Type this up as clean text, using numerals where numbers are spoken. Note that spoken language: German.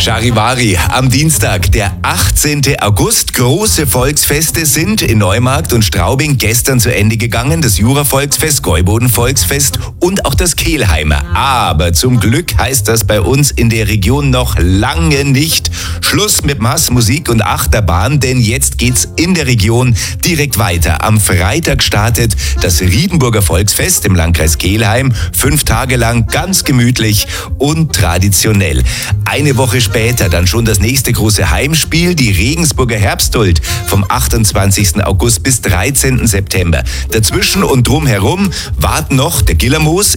Charivari, am Dienstag, der 18. August. Große Volksfeste sind in Neumarkt und Straubing gestern zu Ende gegangen. Das Jura-Volksfest, Gäuboden-Volksfest und auch das Kelheimer. Aber zum Glück heißt das bei uns in der Region noch lange nicht Schluss mit Mass, Musik und Achterbahn, denn jetzt geht's in der Region direkt weiter. Am Freitag startet das Riedenburger Volksfest im Landkreis Kelheim. 5 Tage lang ganz gemütlich und traditionell. Eine Woche später dann schon das nächste große Heimspiel, die Regensburger Herbsthuld vom 28. August bis 13. September. Dazwischen und drumherum warten noch der Gillermoos